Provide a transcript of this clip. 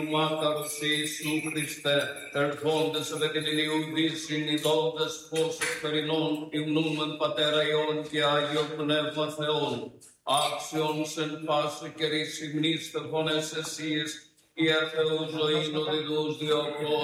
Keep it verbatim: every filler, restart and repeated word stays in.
Αγίου Μάκαρος Ιησού Χριστέ, ερχόντες επ' την Ιουδή συνειδώντες πως εσπερινών υμνούμεν Πατέρα Υιόν και Άγιο Πνεύμα Θεόν, άξιον σεν πάση καιρής υμνήστε φωνές εσείς, η Θεού ζωήν οδηδούς διοκλώ